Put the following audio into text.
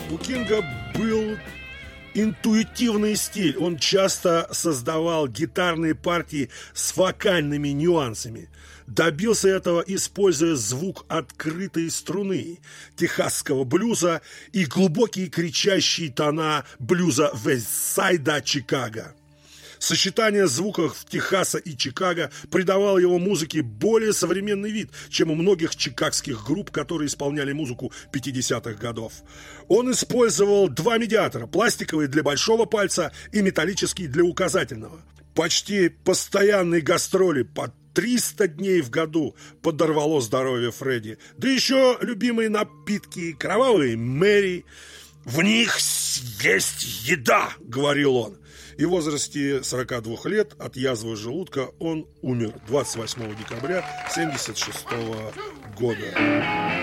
У Кинга был интуитивный стиль. Он часто создавал гитарные партии с вокальными нюансами. Добился этого, используя звук открытой струны техасского блюза и глубокие кричащие тона блюза Вестсайда Чикаго. Сочетание звуков Техаса и Чикаго придавало его музыке более современный вид, чем у многих чикагских групп, которые исполняли музыку 50-х годов. Он использовал два медиатора, пластиковый для большого пальца и металлический для указательного. Почти постоянные гастроли по 300 дней в году подорвало здоровье Фредди. Да еще любимые напитки, кровавые Мэри. «В них есть еда», — говорил он. И в возрасте 42 лет от язвы желудка он умер 28 декабря 1976 года.